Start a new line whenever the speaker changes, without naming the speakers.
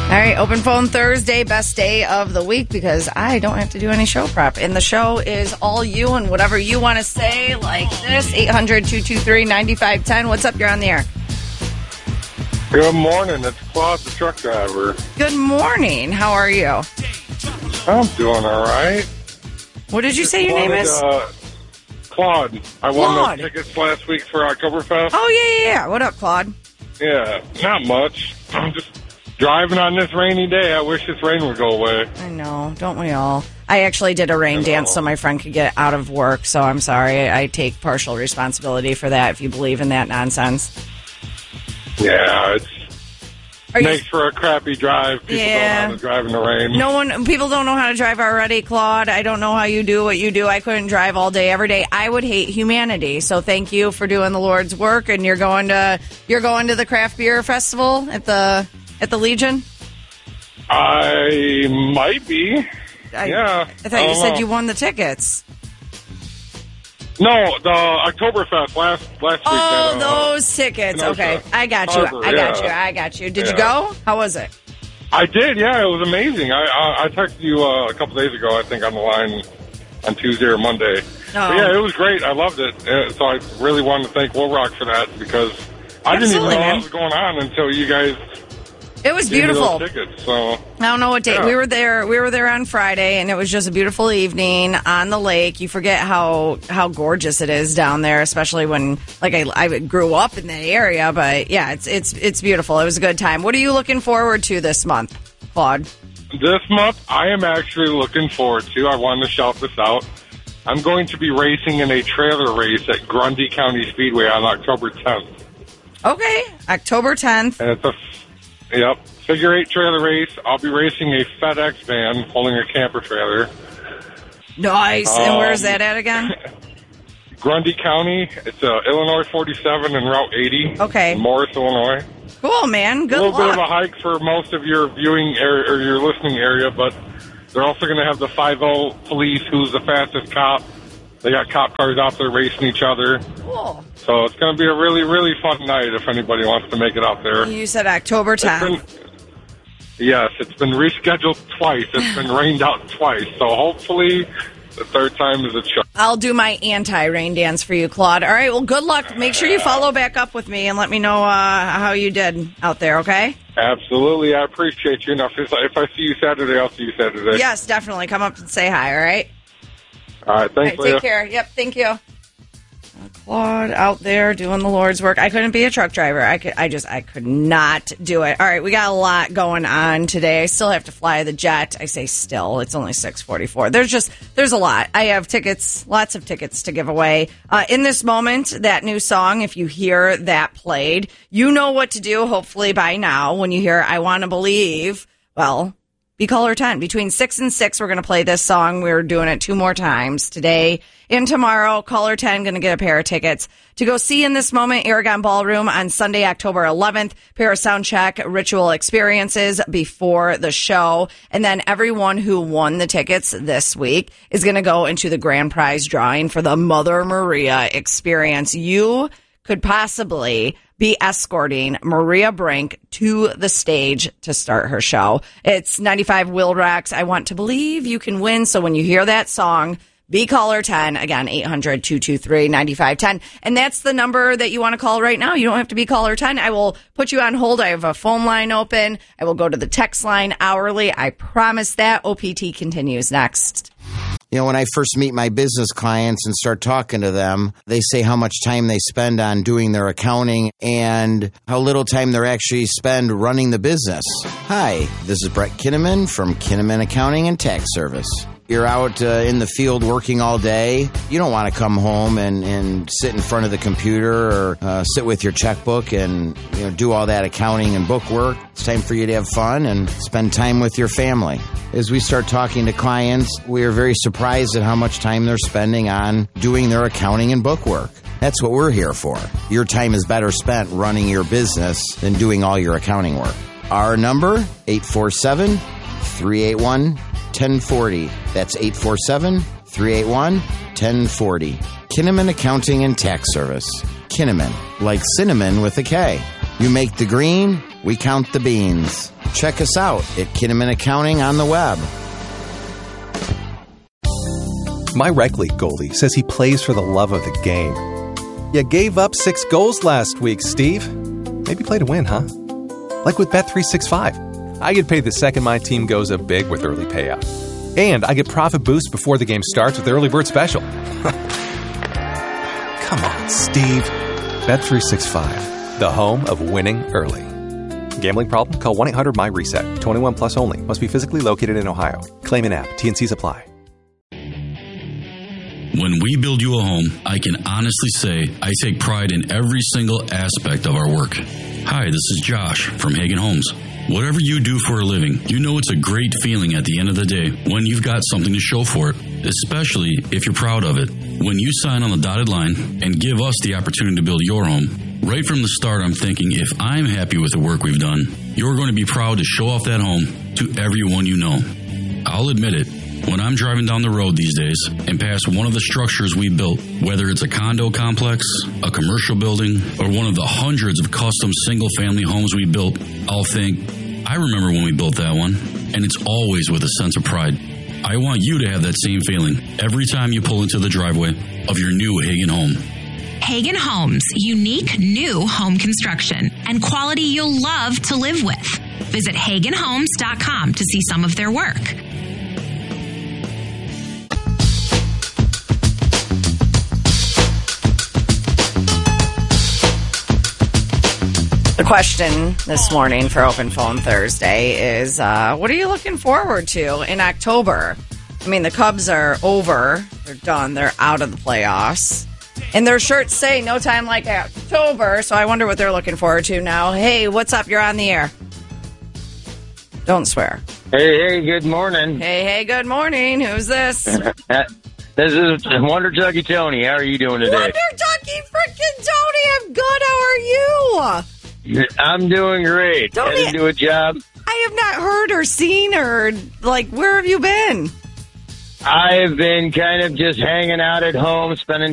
All right, Open Phone Thursday, best day of the week because I don't have to do any show prep. And the show is all you and whatever you want to say like this. 800-223-9510. What's up? You're on the air.
Good morning. It's Claude, the truck driver.
Good morning. How are you?
I'm doing all right.
What did you say your name is?
Claude. I won the tickets last week for Oktoberfest.
Oh, yeah. What up, Claude?
Yeah, not much. I'm just driving on this rainy day. I wish this rain would go away.
I know. Don't we all? I actually did a rain dance so my friend could get out of work, so I'm sorry. I take partial responsibility for that if you believe in that nonsense.
Yeah, makes for a crappy drive. People don't know how to drive in the rain.
People don't know how to drive already, Claude. I don't know how you do what you do. I couldn't drive all day, every day. I would hate humanity. So thank you for doing the Lord's work. And you're going to the craft beer festival at the Legion?
I might be.
I thought you said you won the tickets.
No, the Oktoberfest last week.
Oh, those tickets. Okay, I got you. I got you. Did you go? How was it?
I did, yeah. It was amazing. I texted you a couple days ago, I think, on the line on Tuesday or Monday. But yeah, it was great. I loved it. So I really wanted to thank Will Rock for that because I didn't even know what was going on until you guys...
It was beautiful.
Tickets, so.
I don't know what day. Yeah. We were there on Friday, and it was just a beautiful evening on the lake. You forget how gorgeous it is down there, especially when I grew up in that area. But yeah, it's beautiful. It was a good time. What are you looking forward to this month, Claude?
This month, I am actually looking forward to. I wanted to shout this out. I'm going to be racing in a trailer race at Grundy County Speedway on October 10th.
Okay, October 10th.
And it's Yep. Figure 8 trailer race. I'll be racing a FedEx van pulling a camper trailer.
Nice. And where's that at again?
Grundy County. It's Illinois 47 and Route 80.
Okay.
In Morris, Illinois.
Cool, man. Good luck.
A little bit of a hike for most of your viewing area or your listening area, but they're also going to have the 5-0 police, who's the fastest cop. They got cop cars out there racing each other.
Cool.
So it's going to be a really, really fun night if anybody wants to make it out there.
You said October 10th.
Yes, it's been rescheduled twice. It's been rained out twice. So hopefully the third time is a charm.
I'll do my anti-rain dance for you, Claude. All right, well, good luck. Make sure you follow back up with me and let me know how you did out there, okay?
Absolutely. I appreciate you. Now, if I see you Saturday, I'll see you Saturday.
Yes, definitely. Come up and say hi, all right?
All right, thanks,
Leah. Take care. Yep, thank you. Claude out there doing the Lord's work. I couldn't be a truck driver. I could not do it. All right, we got a lot going on today. I still have to fly the jet. I say still. It's only 6:44. There's a lot. I have tickets, lots of tickets to give away. In this moment, that new song, if you hear that played, you know what to do, hopefully by now, when you hear I Want to Believe. Well, be caller 10. Between 6 and 6, we're going to play this song. We're doing it 2 more times today and tomorrow. Caller 10 going to get a pair of tickets to go see In This Moment, Aragon Ballroom on Sunday, October 11th. Pair of soundcheck ritual experiences before the show. And then everyone who won the tickets this week is going to go into the grand prize drawing for the Mother Maria experience. You could possibly be escorting Maria Brink to the stage to start her show. It's 95 Will Rocks. I Want to Believe You Can Win. So when you hear that song, be caller 10. Again, 800-223-9510. And that's the number that you want to call right now. You don't have to be caller 10. I will put you on hold. I have a phone line open. I will go to the text line hourly. I promise that. OPT continues next.
You know, when I first meet my business clients and start talking to them, they say how much time they spend on doing their accounting and how little time they actually spend running the business. Hi, this is Brett Kinnaman from Kinnaman Accounting and Tax Service. You're out in the field working all day. You don't want to come home and sit in front of the computer or sit with your checkbook and do all that accounting and book work. It's time for you to have fun and spend time with your family. As we start talking to clients, we are very surprised at how much time they're spending on doing their accounting and book work. That's what we're here for. Your time is better spent running your business than doing all your accounting work. Our number, 847-381-1040. That's 847-381-1040. Kinnaman Accounting and Tax Service. Kinnaman, like cinnamon with a K. You make the green, we count the beans. Check us out at Kinnaman Accounting on the web.
My rec league goalie says he plays for the love of the game. You gave up 6 goals last week, Steve. Maybe play to win, huh? Like with Bet365. I get paid the second my team goes up big with early payout. And I get profit boost before the game starts with the early bird special. Come on, Steve. Bet365, the home of winning early. Gambling problem? Call 1-800-MY-RESET. 21 plus only. Must be physically located in Ohio. Claim in app. T&Cs apply.
When we build you a home, I can honestly say I take pride in every single aspect of our work. Hi, this is Josh from Hagen Homes. Whatever you do for a living, you know it's a great feeling at the end of the day when you've got something to show for it, especially if you're proud of it. When you sign on the dotted line and give us the opportunity to build your home, right from the start I'm thinking if I'm happy with the work we've done, you're going to be proud to show off that home to everyone you know. I'll admit it. When I'm driving down the road these days and pass one of the structures we built, whether it's a condo complex, a commercial building, or one of the hundreds of custom single-family homes we built, I'll think, I remember when we built that one, and it's always with a sense of pride. I want you to have that same feeling every time you pull into the driveway of your new Hagen home.
Hagen Homes, unique new home construction and quality you'll love to live with. Visit HagenHomes.com to see some of their work.
The question this morning for Open Phone Thursday is, what are you looking forward to in October? I mean, the Cubs are over. They're done. They're out of the playoffs. And their shirts say no time like October, so I wonder what they're looking forward to now. Hey, what's up? You're on the air. Don't swear.
Hey, good morning.
Hey, good morning. Who's this?
This is Wonder Ducky Tony. How are you doing today?
Wonder Ducky freaking Tony. I'm good. How are you?
I'm doing great.
Tony,
headed to a job.
I have not heard or seen or, where have you been?
I've been kind of just hanging out at home, spending